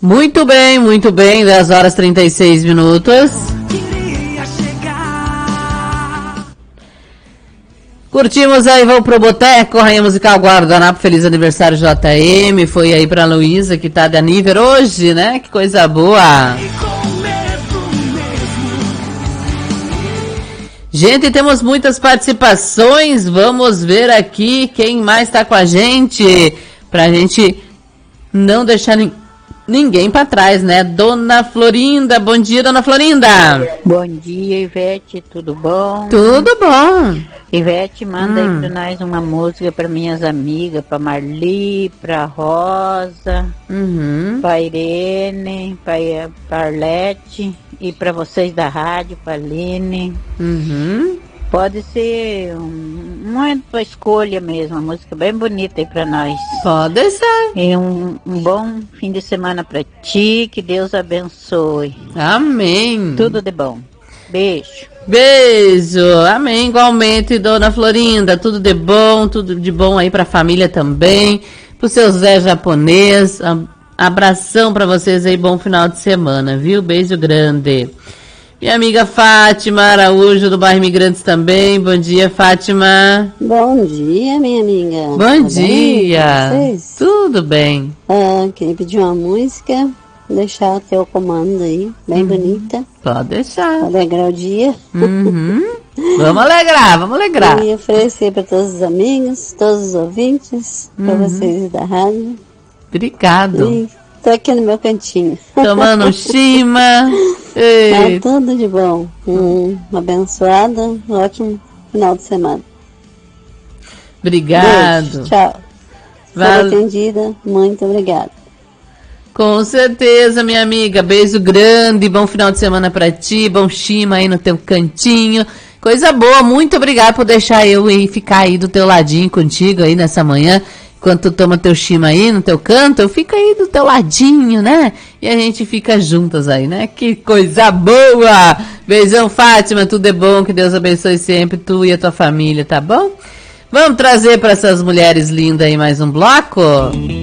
Muito bem, 10 horas 36 minutos. Curtimos aí, vamos pro Boteco, Rainha Musical Guardanapo, feliz aniversário JM, foi aí pra Luísa que tá de aniversário hoje, né? Que coisa boa. Gente, temos muitas participações, vamos ver aqui quem mais tá com a gente, pra gente não deixar ninguém pra trás, né? Dona Florinda, bom dia, Dona Florinda. Bom dia, Ivete, tudo bom? Tudo bom. Ivete, manda aí pra nós uma música para minhas amigas, pra Marli, pra Rosa, pra Irene, pra Arlete e pra vocês da rádio, pra Aline. Pode ser uma tua escolha mesmo, uma música bem bonita aí pra nós. Pode ser. E um bom fim de semana pra ti, que Deus abençoe. Amém. Tudo de bom. Beijo. Beijo, amém, igualmente, Dona Florinda, tudo de bom aí pra família também, pro seu Zé japonês, abração pra vocês aí, bom final de semana, viu? Beijo grande. Minha amiga Fátima Araújo, do bairro Imigrantes também, bom dia, Fátima. Bom dia, minha amiga. Bom dia, tudo bem. Queria pedir uma música, deixar o teu comando aí, bem bonita. Pode deixar. Pra alegrar o dia. Vamos alegrar. E oferecer para todos os amigos, todos os ouvintes, para vocês da rádio. Obrigado. Tô aqui no meu cantinho. Tomando um chima. Tá tudo de bom. Abençoada, um ótimo final de semana. Obrigado. Beijo, tchau. Foi atendida, muito obrigada. Com certeza, minha amiga. Beijo grande, bom final de semana pra ti, bom chima aí no teu cantinho. Coisa boa, muito obrigada por deixar eu ir ficar aí do teu ladinho contigo aí nessa manhã. Enquanto tu toma teu chima aí no teu canto, eu fico aí do teu ladinho, né? E a gente fica juntas aí, né? Que coisa boa! Beijão, Fátima, tudo é bom, que Deus abençoe sempre tu e a tua família, tá bom? Vamos trazer para essas mulheres lindas aí mais um bloco?